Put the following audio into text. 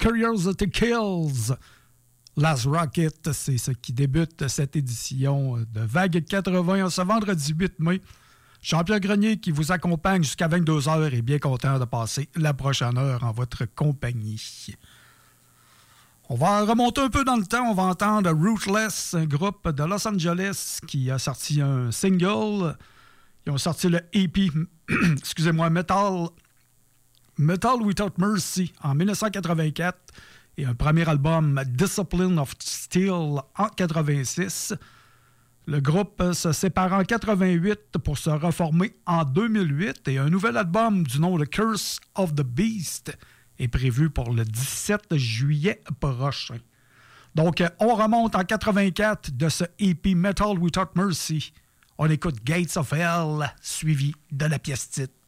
Curiosity Kills. Last Rocket, c'est ce qui débute cette édition de Vague 80 ce vendredi 8 mai. Jean-Pierre Grenier qui vous accompagne jusqu'à 22h et bien content de passer la prochaine heure en votre compagnie. On va remonter un peu dans le temps. On va entendre Ruthless, un groupe de Los Angeles qui a sorti un single. Ils ont sorti le EP, excusez-moi, Metal Without Mercy en 1984 et un premier album Discipline of Steel en 86. Le groupe se sépare en 88 pour se reformer en 2008 et un nouvel album du nom de Curse of the Beast est prévu pour le 17 juillet prochain. Donc, on remonte en 84 de ce EP Metal Without Mercy. On écoute Gates of Hell, suivi de la pièce titre.